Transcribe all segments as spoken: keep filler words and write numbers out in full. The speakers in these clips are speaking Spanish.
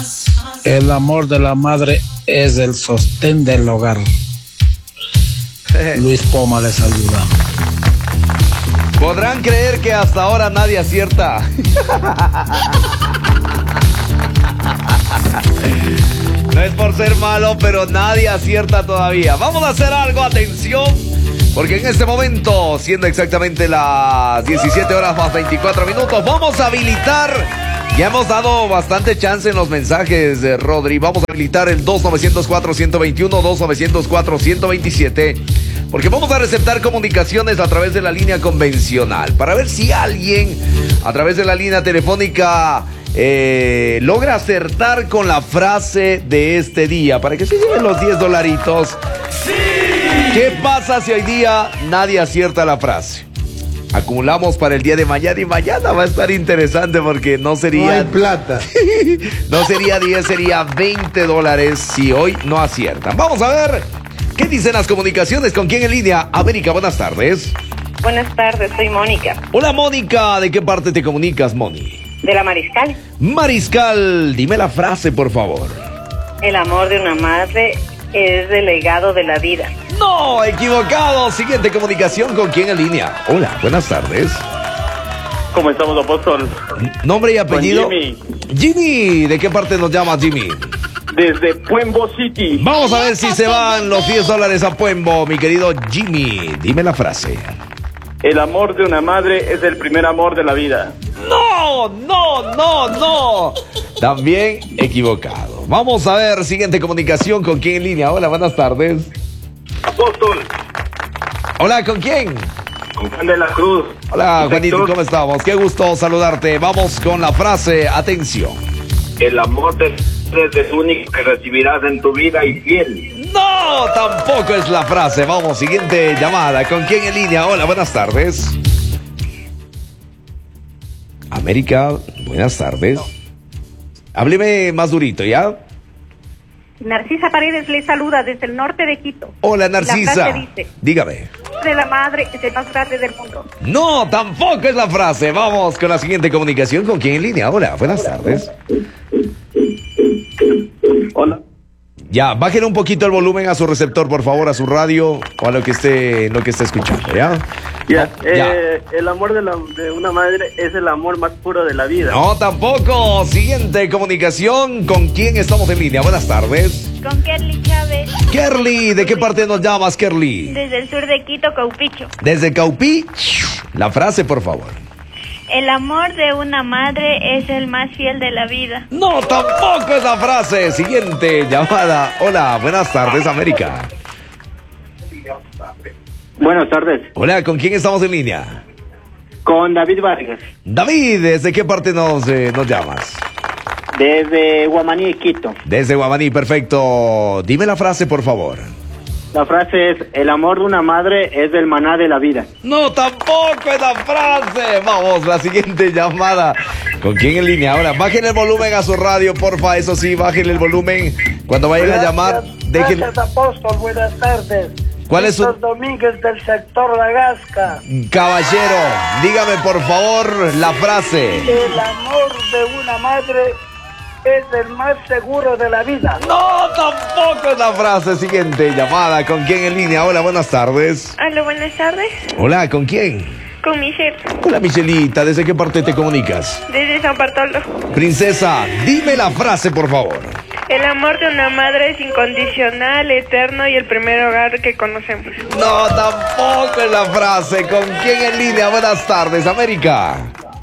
El amor de la madre es el sostén del hogar. Luis Poma les ayuda. Podrán creer que hasta ahora nadie acierta. No es por ser malo, pero nadie acierta todavía. Vamos a hacer algo, atención, porque en este momento, siendo exactamente las diecisiete horas más veinticuatro minutos, vamos a habilitar. Ya hemos dado bastante chance en los mensajes de Rodri. Vamos a habilitar el dos nueve cero cuatro, uno dos uno, dos nueve cero cuatro, uno dos siete, porque vamos a receptar comunicaciones a través de la línea convencional para ver si alguien a través de la línea telefónica eh, logra acertar con la frase de este día para que se lleven los diez dolaritos. ¡Sí! ¿Qué pasa si hoy día nadie acierta la frase? Acumulamos para el día de mañana y mañana va a estar interesante porque no sería... No hay plata. No sería diez, sería veinte dólares si hoy no aciertan. Vamos a ver qué dicen las comunicaciones. ¿Con quién en línea? América, buenas tardes. Buenas tardes, soy Mónica. Hola, Mónica. ¿De qué parte te comunicas, Moni? De la Mariscal. Mariscal, dime la frase, por favor. El amor de una madre es el legado de la vida. No, equivocado. Siguiente comunicación. ¿Con quién en línea? Hola, buenas tardes. ¿Cómo estamos, apóstol? Nombre y apellido. Con Jimmy. Jimmy, ¿de qué parte nos llama Jimmy? Desde Puembo City. Vamos a ver si se van los diez dólares a Puembo, mi querido Jimmy. Dime la frase. El amor de una madre es el primer amor de la vida. No, no, no, no. También equivocado. Vamos a ver, siguiente comunicación. ¿Con quién en línea? Hola, buenas tardes. Apóstol. Hola, ¿con quién? Con Juan de la Cruz. Hola, Juanito, ¿cómo estamos? Qué gusto saludarte. Vamos con la frase. Atención. El amor de es el único que recibirás en tu vida y fiel. No, tampoco es la frase. Vamos, siguiente llamada. ¿Con quién en línea? Hola, buenas tardes. América, buenas tardes. Hábleme más durito, ¿ya? Narcisa Paredes le saluda desde el norte de Quito. Hola, Narcisa. La frase dice: dígame. de la madre es el más grande del mundo. No, tampoco es la frase. Vamos con la siguiente comunicación. ¿Con quién en línea? Hola, buenas tardes. Hola. Ya, bájenle un poquito el volumen a su receptor, por favor, a su radio o a lo que esté, lo que esté escuchando, ¿ya? Ya, No, ya. eh, el amor de, la, de una madre es el amor más puro de la vida. No, tampoco. Siguiente comunicación. ¿Con quién estamos en línea? Buenas tardes. Con Kerly Chávez. Kerly, ¿de qué parte nos llamas, Kerly? Desde el sur de Quito, Caupicho. Desde Caupí. La frase, por favor. El amor de una madre es el más fiel de la vida. No, tampoco es la frase. Siguiente llamada. Hola, buenas tardes, América. Buenas tardes. Hola, ¿con quién estamos en línea? Con David Vargas. David, ¿desde qué parte nos, eh, nos llamas? Desde Guamaní, Quito. Desde Guamaní, perfecto. Dime la frase, por favor. La frase es: el amor de una madre es el maná de la vida. No, tampoco es la frase. Vamos, la siguiente llamada. ¿Con quién en línea? Ahora, bajen el volumen a su radio, porfa. Eso sí, bajen el volumen. Cuando vayan a llamar, dejen... Gracias, apóstol. Buenas tardes. ¿Cuál es su...? Víctor Domínguez del sector La Gasca. Caballero, dígame, por favor, la frase. El amor de una madre es el más seguro de la vida. No, tampoco es la frase. Siguiente llamada. ¿Con quién en línea? Hola, buenas tardes. Hola, buenas tardes. Hola, ¿con quién? Con Michelle. Hola, Michelita. ¿Desde qué parte te comunicas? Desde San Bartolo. Princesa, dime la frase, por favor. El amor de una madre es incondicional, eterno y el primer hogar que conocemos. No, tampoco es la frase. ¿Con quién en línea? Buenas tardes, América.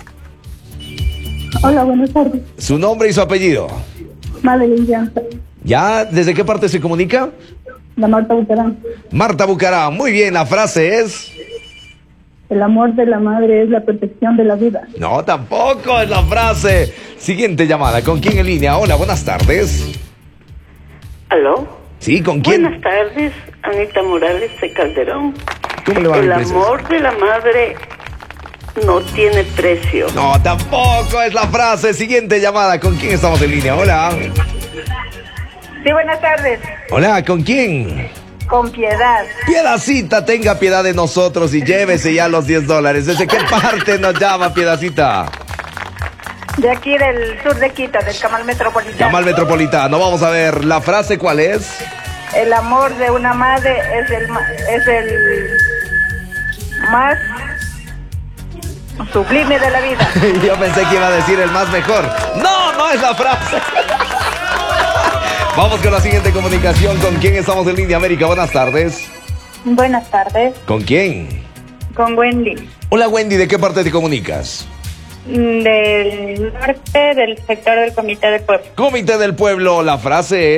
Hola, buenas tardes. ¿Su nombre y su apellido? Madeline Llanza. ¿Ya? ¿Desde qué parte se comunica? La Marta Bucarán. Marta Bucarán. Muy bien, la frase es... El amor de la madre es la protección de la vida. No, tampoco es la frase. Siguiente llamada. ¿Con quién en línea? Hola, buenas tardes. ¿Aló? Sí, ¿con quién? Buenas tardes, Anita Morales de Calderón. ¿Cómo le va, El mi princesa? amor de la madre no tiene precio. No, tampoco es la frase. Siguiente llamada. ¿Con quién estamos en línea? Hola. Sí, buenas tardes. Hola, ¿con quién? Con Piedad. Piedacita, tenga piedad de nosotros y llévese ya los diez dólares. ¿Desde qué parte nos llama, Piedacita? De aquí del sur de Quito, del Camal Metropolitano. Camal Metropolitano. Vamos a ver, ¿la frase cuál es? El amor de una madre es el, ma- es el más sublime de la vida. Yo pensé que iba a decir el más mejor. No, no es la frase. Vamos con la siguiente comunicación. ¿Con quién estamos en línea, América? Buenas tardes. Buenas tardes, ¿Con quién? con Wendy, Hola, Wendy, ¿de qué parte te comunicas? del norte del sector del Comité del Pueblo. Comité del Pueblo, la frase es...